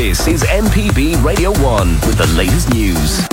This is MPB Radio 1 with the latest news.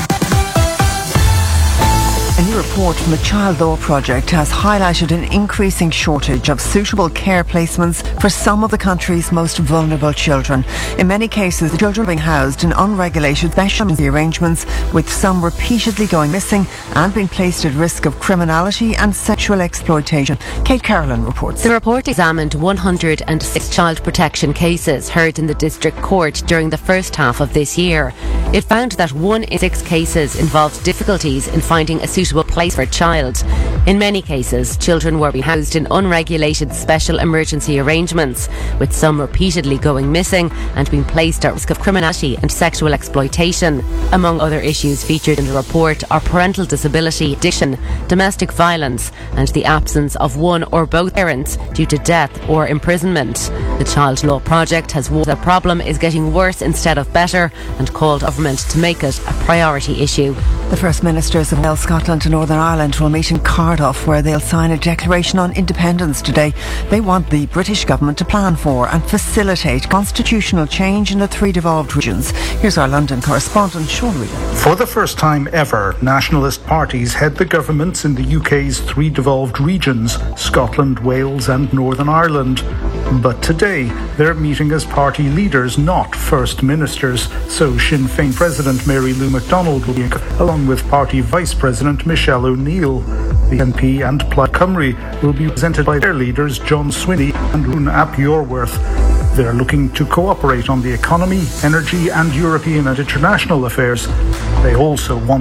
A new report from the Child Law Project has highlighted an increasing shortage of suitable care placements for some of the country's most vulnerable children. In many cases, the children are being housed in unregulated special arrangements, with some repeatedly going missing and being placed at risk of criminality and sexual exploitation. Kate Carolyn reports. The report examined 106 child protection cases heard in the District Court during the first half of this year. It found that 1 in 6 cases involved difficulties in finding a suitable place for a child. In many cases, children were being housed in unregulated special emergency arrangements, with some repeatedly going missing and being placed at risk of criminality and sexual exploitation. Among other issues featured in the report are parental disability, addiction, domestic violence, and the absence of one or both parents due to death or imprisonment. The Child Law Project has warned the problem is getting worse instead of better and called government to make it a priority issue. The First Ministers of Wales, Scotland and Northern Ireland will meet in Cardiff, where they'll sign a declaration on independence today. They want the British government to plan for and facilitate constitutional change in the 3 devolved regions. Here's our London correspondent, Sean Whelan. For the first time ever, nationalist parties head the governments in the UK's 3 devolved regions, Scotland, Wales and Northern Ireland. But today, they're meeting as party leaders, not First Ministers. So Sinn Féin President Mary Lou McDonald will be along with Party Vice President Michelle O'Neill. The NP and Plaid Cymru will be presented by their leaders John Swinney and Rún ap Iorwerth. They're looking to cooperate on the economy, energy and European and international affairs. They also want